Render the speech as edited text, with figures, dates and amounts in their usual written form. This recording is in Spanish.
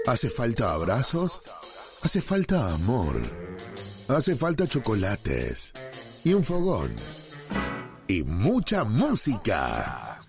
¿Hace falta abrazos? Hace falta amor. Hace falta chocolates. Y un fogón. Y mucha música.